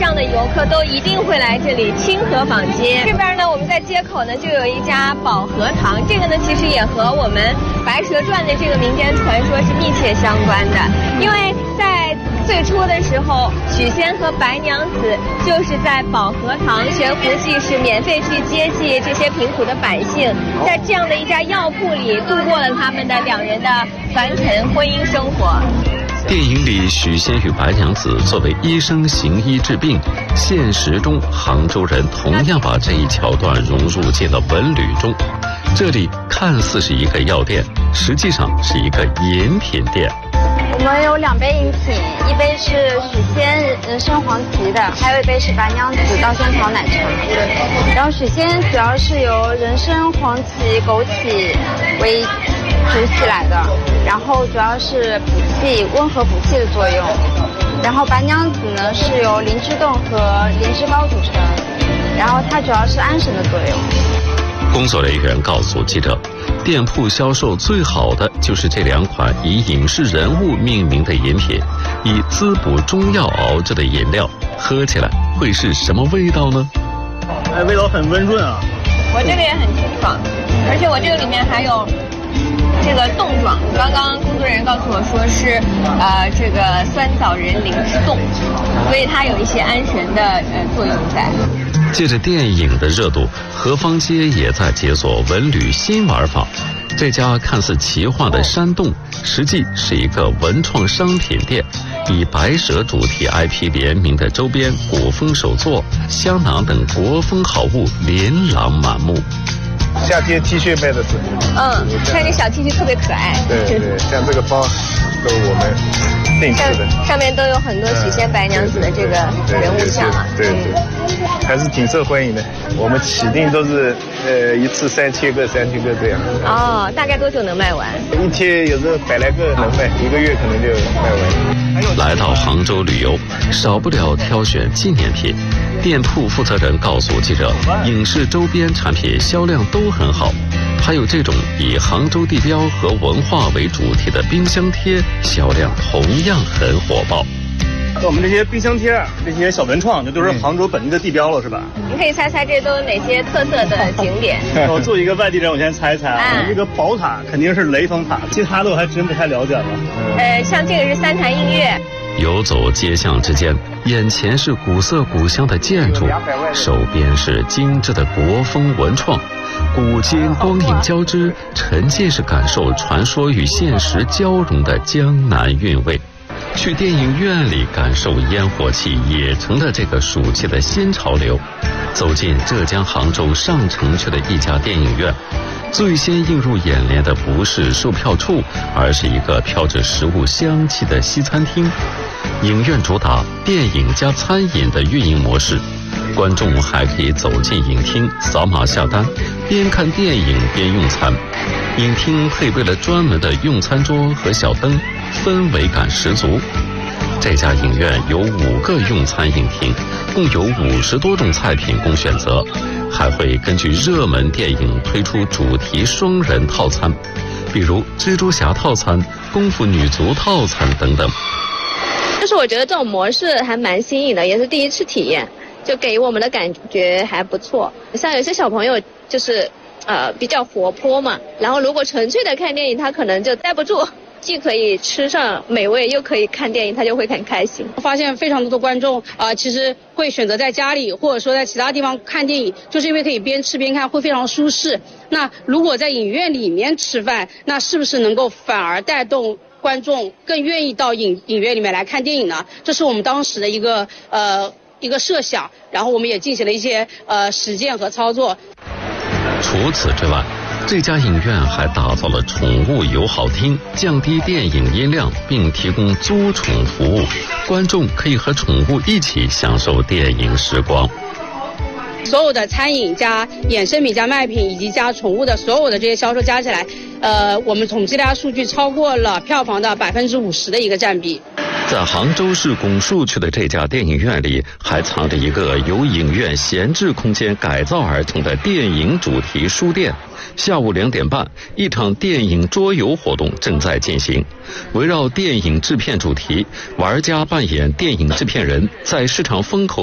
上的游客都一定会来这里清河坊街。这边呢，我们在街口呢就有一家保和堂，这个呢其实也和我们《白蛇传》的这个民间传说是密切相关的，因为在最初的时候，许仙和白娘子就是在保和堂悬壶济世，免费去接济这些贫苦的百姓，在这样的一家药铺里度过了他们的2人的凡尘婚姻生活。 电影里许仙与白娘子作为医生行医治病，现实中杭州人同样把这一桥段融入进了文旅中。这里看似是一个药店，实际上是一个饮品店。 我们有2杯饮品，一杯是许仙人参黄芪的，还有一杯是白娘子稻香草奶茶。然后许仙主要是由人参、黄芪、枸杞为煮起来的，然后主要是补气、温和补气的作用。然后白娘子呢是由灵芝冻和灵芝膏组成，然后它主要是安神的作用。 工作人员告诉记者，店铺销售最好的就是这2款以影视人物命名的饮品，以滋补中药熬制的饮料，喝起来会是什么味道呢？ 味道很温润啊。 我这个也很清爽，而且我这个里面还有这个冻状，刚刚工作人员告诉我说是这个酸枣仁灵芝冻，所以它有一些安神的作用在。 借着电影的热度，河坊街也在解锁文旅新玩法。这家看似奇幻的山洞，实际是一个文创商品店，以白蛇主题 IP 联名的周边、古风手作、香囊等国风好物琳琅满目。 夏天 T 恤卖的是， 看这小 T 恤特别可爱。 对，像这个包都我们定制的， 上面都有很多许仙白娘子的这个人物像啊。 对，还是挺受欢迎的。我们起订都是一次3000个这样。 哦，大概多久能卖完？ 一天有时候100来个能卖，1个月可能就卖完。 来到杭州旅游，少不了挑选纪念品。店铺负责人告诉记者，影视周边产品销量都很好，还有这种以杭州地标和文化为主题的冰箱贴，销量同样很火爆。 我们这些冰箱贴、这些小文创，这都是杭州本地的地标了，是吧？ 你可以猜猜这都有哪些特色的景点？ 我作为一个外地人，我先猜一猜啊。这个宝塔肯定是雷峰塔，其他的我还真不太了解了。 像这个是3潭映月。 游走街巷之间，眼前是古色古香的建筑，手边是精致的国风文创，古今光影交织，沉浸式感受传说与现实交融的江南韵味。去电影院里感受烟火气野城的这个暑期的新潮流。走进浙江杭州上城区的一家电影院，最先映入眼帘的不是售票处，而是一个飘着食物香气的西餐厅。影院主打电影加餐饮的运营模式，观众还可以走进影厅扫码下单，边看电影边用餐。影厅配备了专门的用餐桌和小灯，氛围感十足。这家影院有5个用餐影厅，共有50多种菜品供选择，还会根据热门电影推出主题双人套餐，比如蜘蛛侠套餐、功夫女足套餐等等。 就是我觉得这种模式还蛮新颖的，也是第一次体验，就给我们的感觉还不错。像有些小朋友就是比较活泼嘛，然后如果纯粹的看电影，他可能就待不住，既可以吃上美味，又可以看电影，他就会很开心。 发现非常多的观众其实会选择在家里或者说在其他地方看电影，就是因为可以边吃边看，会非常舒适。那如果在影院里面吃饭，那是不是能够反而带动观众更愿意到影院里面来看电影呢？这是我们当时的一个设想，然后我们也进行了一些实践和操作。 除此之外，这家影院还打造了宠物友好厅，降低电影音量，并提供租宠服务，观众可以和宠物一起享受电影时光。 所有的餐饮加衍生品加卖品以及加宠物的所有的这些销售加起来，我们统计了数据超过了票房的50%的一个占比。 在杭州市拱墅区的这家电影院里，还藏着一个由影院闲置空间改造而成的电影主题书店。下午2点半，一场电影桌游活动正在进行，围绕电影制片主题，玩家扮演电影制片人，在市场风口